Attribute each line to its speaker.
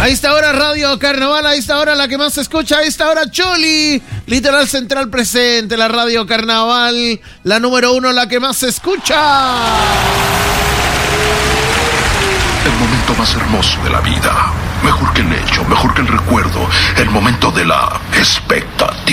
Speaker 1: A esta hora Radio Carnaval, a esta hora la que más se escucha, a esta hora Choli, Litoral Central presente, la Radio Carnaval, la número 1, la que más se escucha.
Speaker 2: El momento más hermoso de la vida, mejor que el hecho, mejor que el recuerdo, el momento de la expectativa.